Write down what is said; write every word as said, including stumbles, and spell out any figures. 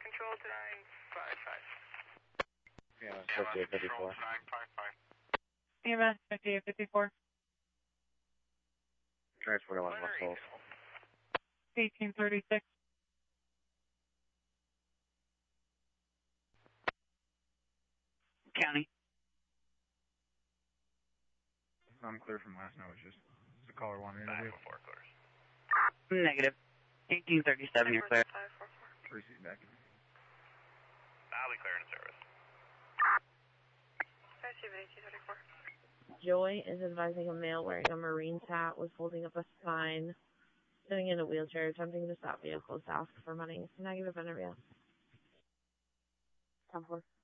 control to nine five five. Yeah, fifty-eight fifty-four. nine five five. E M S fifty-eight fifty-four. Transport one, West Coast. eighteen thirty-six. County. I'm clear from last night. It was just the caller wanted to interview. Four clears. Negative. eighteen thirty-seven, you're clear. Three seat back. I'll be clear in service. eighteen thirty-four. Joy is advising a male wearing a Marines hat was holding up a sign, sitting in a wheelchair, attempting to stop vehicles to ask for money. Negative interview. ten four.